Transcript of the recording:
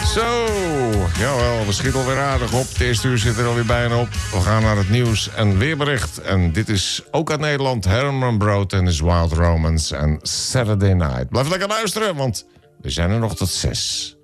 Zo, jawel, we schieten alweer aardig op. Het eerste uur zit er alweer bijna op. We gaan naar het nieuws en weerbericht. En dit is ook uit Nederland. Herman Brood en his Wild Romance en Saturday Night. Blijf lekker luisteren, want we zijn er nog tot 6.